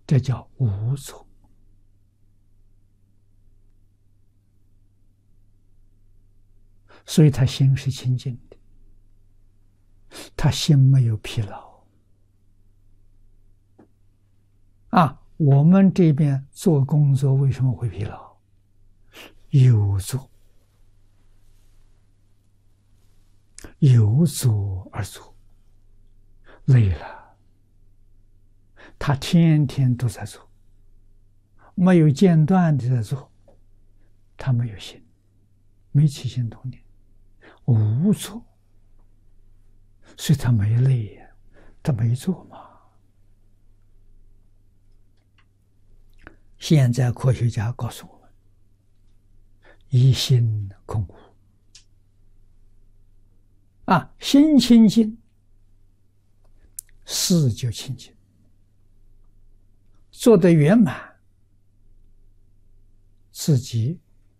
这叫无作。所以他心是清净的，他心没有疲劳。我们这边做工作为什么会疲劳？有作，有作而作，累了。他天天都在做，没有间断的在做，他没有心，没起心动念，无作，所以他没累呀，他没做嘛。现在科学家告诉我们，一心空无。心清净，事就清净，做得圆满，自己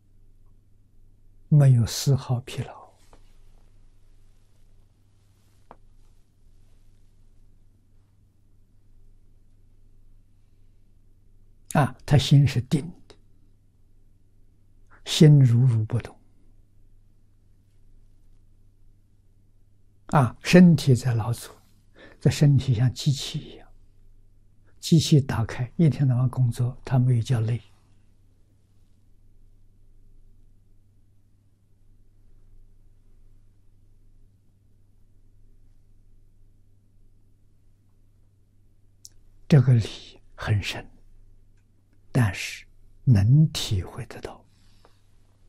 没有丝毫疲劳。他心是定的，心如如不动。身体在劳作，这身体像机器一样，机器打开，一天到晚工作，它没有叫累。这个理很深，但是能体会得到。